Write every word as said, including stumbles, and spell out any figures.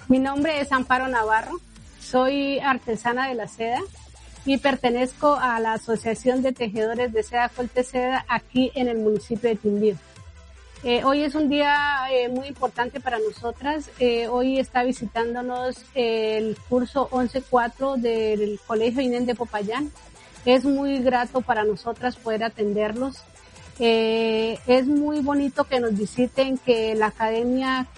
Mi nombre es Amparo Navarro, soy artesana de la seda y pertenezco a la Asociación de Tejedores de Seda Colteseda aquí en el municipio de Quindío. Eh, hoy es un día eh, muy importante para nosotras. Eh, hoy está visitándonos el curso once cuatro del Colegio INEN de Popayán. Es muy grato para nosotras poder atenderlos. Eh, es muy bonito que nos visiten, que la academia